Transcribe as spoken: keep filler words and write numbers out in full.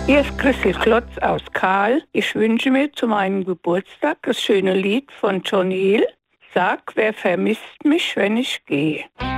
Hier ist Chrissy Klotz aus Kahl. Ich wünsche mir zu meinem Geburtstag das schöne Lied von Johnny Hill. Sag, wer vermisst mich, wenn ich gehe?